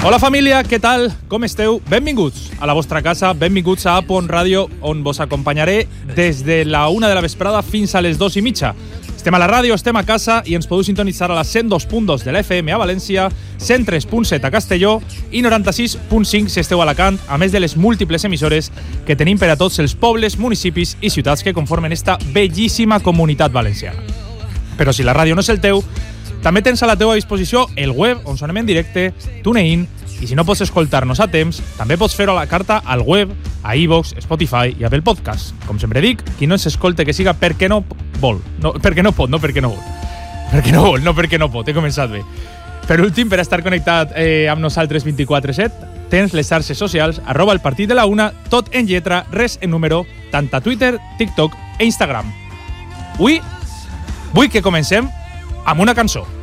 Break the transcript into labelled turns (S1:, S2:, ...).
S1: Hola família, què tal? Com esteu? Benvinguts a la vostra casa, benvinguts a Apon Ràdio, on vos acompanyaré des de la 1 de la vesprada fins a les 2:30. Estem a la ràdio, estem a casa i ens podeu sintonitzar a la 102.2 de la FM a València, 103.7 a Castelló i 96.5 si esteu a Alacant, a més de les múltiples emissores que tenim per a tots els pobles, municipis i ciutats que conformen esta bellíssima comunitat valenciana. Però si la ràdio no és el teu, també tens a la teva disposició el web, on sonem en directe, TuneIn, i si no pots escoltar-nos a temps, també pots fer-ho a la carta al web, a iVoox, Spotify i Apple Podcast. Com sempre dic, qui no ens escolte que siga perquè no vol. No, perquè no pot, no perquè no vol. Perquè no vol, no perquè no pot. He començat bé. Per últim, per estar connectat amb nosaltres 24/7, tens les xarxes socials, @elpartitdela1, tot en lletra, res en número, tant a Twitter, TikTok e Instagram. Vull que comencem amb una cançó.